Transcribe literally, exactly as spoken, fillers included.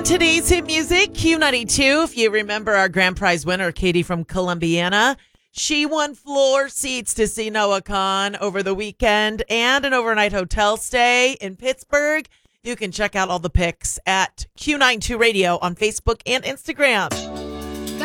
today's hit music, Q ninety-two. If you remember our grand prize winner, Katie from Columbiana, she won floor seats to see Noah Kahan over the weekend and an overnight hotel stay in Pittsburgh. You can check out all the pics at Q ninety-two Radio on Facebook and Instagram.